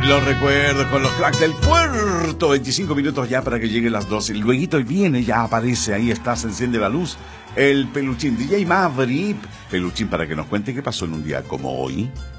Los recuerdos con los cracks del puerto. 25 minutos ya para que lleguen las 12. Y luego viene, ya aparece, ahí está, se enciende la luz. El Peluchín, DJ Maverick. Peluchín, para que nos cuente qué pasó en un día como hoy.